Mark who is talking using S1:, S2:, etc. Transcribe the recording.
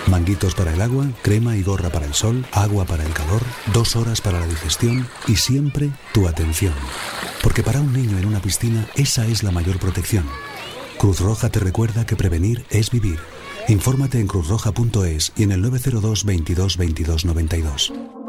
S1: Manguitos para el agua, crema y gorra para el sol, agua para el calor, 2 horas para la digestión y siempre tu atención. Porque para un niño en una piscina esa es la mayor protección. Cruz Roja te recuerda que prevenir es vivir. Infórmate en cruzroja.es y en el 902 22 22 92.